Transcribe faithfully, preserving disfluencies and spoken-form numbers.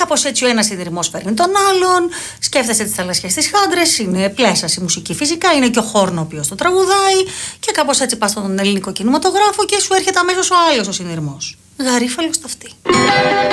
κάπως έτσι ο ένας συνειρμός φέρνει τον άλλον. Σκέφτεσαι τις θαλασσιές της Χάντρες, είναι πλέσας η μουσική φυσικά, είναι και ο Χόρν ο οποίος το τραγουδάει. Και κάπως έτσι πας στον ελληνικό κινηματογράφο και σου έρχεται αμέσως ο άλλος ο συνειρμός. Γαρίφαλο στο αυτή.